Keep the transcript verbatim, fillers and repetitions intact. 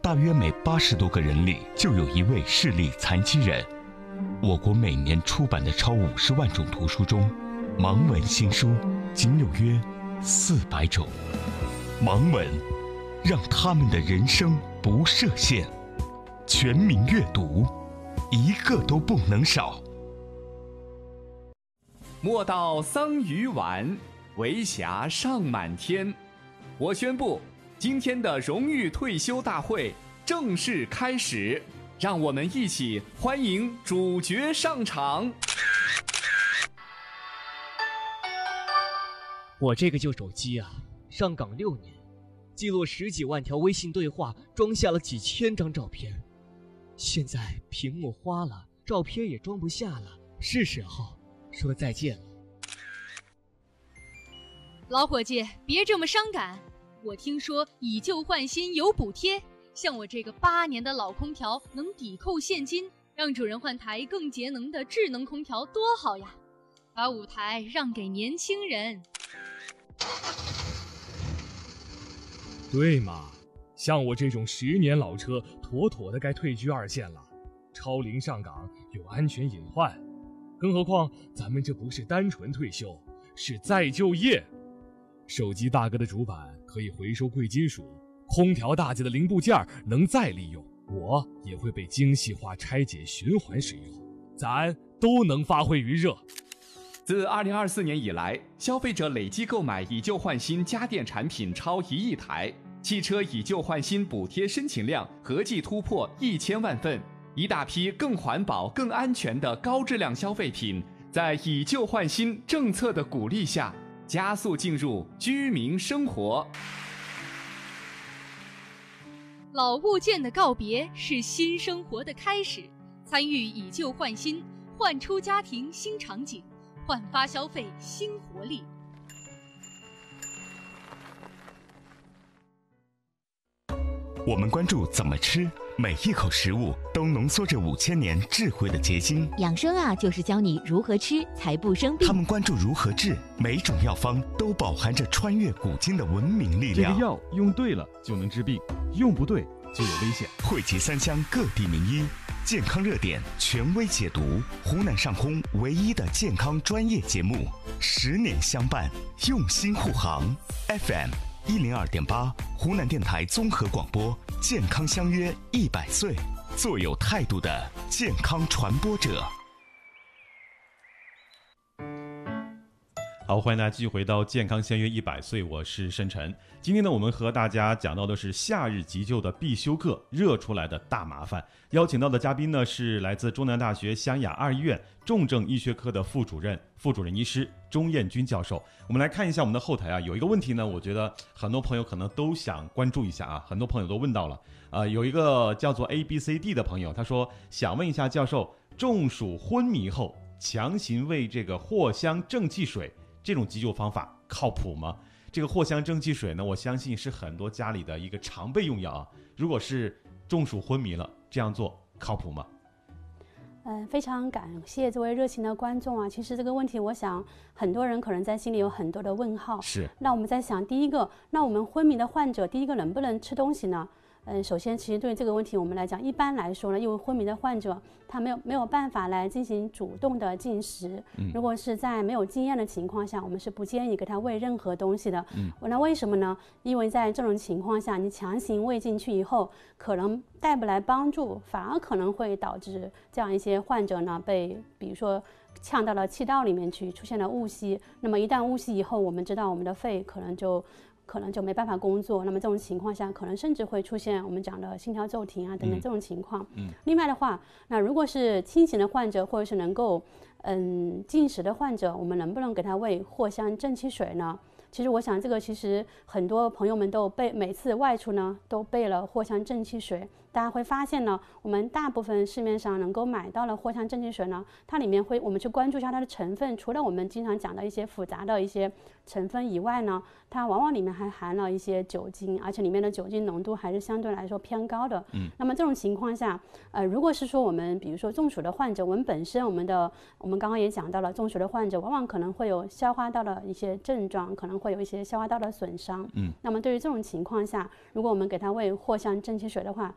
大约每八十多个人里就有一位视力残疾人。我国每年出版的超五十万种图书中，盲文新书仅有约四百种。盲文让他们的人生不设限，全民阅读，一个都不能少。 莫道桑榆晚，为霞尚满天。我宣布，今天的荣誉退休大会正式开始，让我们一起欢迎主角上场。 我这个旧手机啊，上岗六年，记录十几万条微信对话，装下了几千张照片。现在屏幕花了，照片也装不下了，是时候说再见了。 老伙计，别这么伤感。我听说以旧换新有补贴，像我这个八年的老空调能抵扣现金，让主人换台更节能的智能空调多好呀！把舞台让给年轻人。 对嘛，像我这种十年老车，妥妥的该退居二线了。超龄上岗有安全隐患，更何况咱们这不是单纯退休，是再就业。手机大哥的主板可以回收贵金属，空调大姐的零部件能再利用，我也会被精细化拆解循环使用，咱都能发挥余热。 自二零二四年以来，消费者累计购买以旧换新家电产品超一亿台，汽车以旧换新补贴申请量合计突破一千万份，一大批更环保、更安全的高质量消费品，在以旧换新政策的鼓励下，加速进入居民生活。 老物件的告别是新生活的开始，参与以旧换新，焕出家庭新场景，焕发消费新活力。 我们关注怎么吃，每一口食物都浓缩着五千年智慧的结晶。 养生啊，就是教你如何吃才不生病。 他们关注如何治，每种药方都饱含着穿越古今的文明力量。 这个药用对了就能治病，用不对就有危险。 汇集三湘各地名医，健康热点权威解读，湖南上空唯一的健康专业节目，十年相伴，用心护航。F M 一零二点八，湖南电台综合广播，健康相约一百岁，做有态度的健康传播者。 好，欢迎大家继续回到健康相约一百岁，我是申晨。今天呢，我们和大家讲到的是夏日急救的必修课，热出来的大麻烦。邀请到的嘉宾呢是来自中南大学湘雅二医院重症医学科的副主任、副主任医师钟彦军教授。我们来看一下我们的后台啊，有一个问题呢，我觉得很多朋友可能都想关注一下啊，很多朋友都问到了。呃，有一个叫做 A B C D 的朋友，他说想问一下教授，中暑昏迷后强行喂这个藿香正气水，这种急救方法靠谱吗？这个藿香正气水呢，我相信是很多家里的一个常备用药啊。如果是中暑昏迷了，这样做靠谱吗？ 嗯、呃，非常感谢这位热情的观众啊。其实这个问题，我想很多人可能在心里有很多的问号。 是。 那我们在想，第一个，那我们昏迷的患者，第一个能不能吃东西呢？嗯，首先，其实对这个问题我们来讲，一般来说呢，因为昏迷的患者他没有没有办法来进行主动的进食。嗯，如果是在没有经验的情况下，我们是不建议给他喂任何东西的。嗯，那为什么呢？因为在这种情况下，你强行喂进去以后，可能带不来帮助，反而可能会导致这样一些患者呢被，比如说呛到了气道里面去，出现了误吸。那么一旦误吸以后，我们知道我们的肺可能就。可能就没办法工作，那么这种情况下，可能甚至会出现我们讲的心跳骤停啊等等这种情况。嗯，另外的话，那如果是清醒的患者，或者是能够嗯进食的患者，我们能不能给他喂藿香正气水呢？其实我想这个其实很多朋友们都备，每次外出呢都备了藿香正气水。大家会发现呢，我们大部分市面上能够买到的藿香正气水呢，它里面会我们去关注一下它的成分，除了我们经常讲的一些复杂的一些成分以外呢，它往往里面还含了一些酒精，而且里面的酒精浓度还是相对来说偏高的。嗯，那么这种情况下，呃，如果是说我们比如说中暑的患者，我们本身我们的我们刚刚也讲到了，中暑的患者往往可能会有消化道的一些症状，可能会有一些消化道的损伤。嗯，那么对于这种情况下，如果我们给他喂藿香正气水的话，